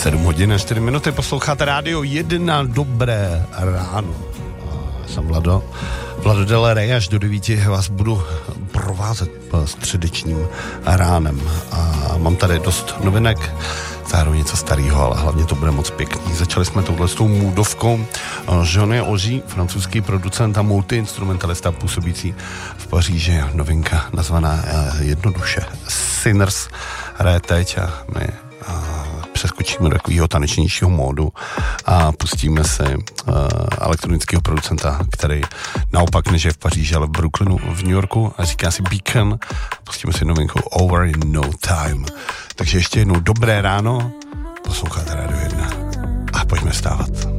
7 hodin a 4 minuty, posloucháte Rádio 1, dobré ráno. Jsem Vlado Del Rey, až do 9 vás budu provázet středečním ránem. A mám tady dost novinek, zároveň něco starého, ale hlavně to bude moc pěkný. Začali jsme touhletou můdovkou. Johnny Oží, francouzský producent a multiinstrumentalista působící v Paříži. Novinka nazvaná jednoduše Sinners hraje teď a my přeskočíme do takového tanečnějšího módu a pustíme si elektronického producenta, který naopak než je v Paříži, ale v Brooklynu v New Yorku a říká si Beacon. Pustíme si novinku Over in No Time. Takže ještě jednou dobré ráno, posloucháte Rádio 1 a pojďme stávat.